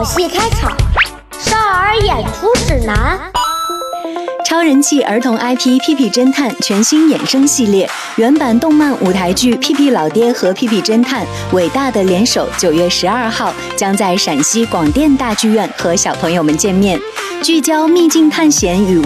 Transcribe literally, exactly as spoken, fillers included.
好戏开场，少儿演出指南。 超人气儿童 I P《屁屁侦探》全新衍生系列，原版动漫舞台剧《屁屁老爹和屁屁侦探：伟大的联手》九月十二号将在陕西广电大剧院和小朋友们见面，聚焦秘境探险与